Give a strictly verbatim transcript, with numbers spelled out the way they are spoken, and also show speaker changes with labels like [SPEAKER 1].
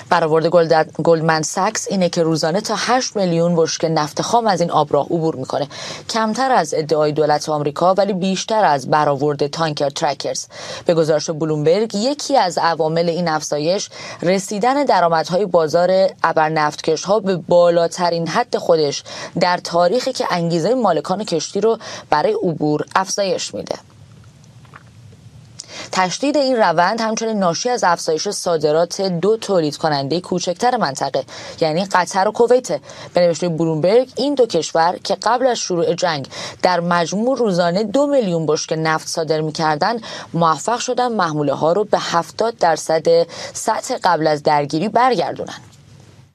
[SPEAKER 1] برآورد گلدمن ساکس اینه که روزانه تا هشت میلیون بشکه نفت خام از این آبراه عبور میکنه. کمتر از ادعای دولت آمریکا ولی بیشتر از برآورد تانکر ترکرز. به گزارش بلومبرگ یکی از عوامل این افزایش رسیدن درآمدهای بازار ابرنفتکش‌ها به بالاترین حد خودش در تاریخی که انگیزه مالکان کشتی رو برای عبور افزایش میده. تشدید این روند همچنین ناشی از افزایش صادرات دو تولید کننده کوچکتر منطقه یعنی قطر و کویت. به نوشته بلومبرگ این دو کشور که قبل از شروع جنگ در مجموع روزانه دو میلیون بشکه نفت صادر می‌کردند موفق شدن محموله ها رو به هفتاد درصد سطح قبل از درگیری برگردونن.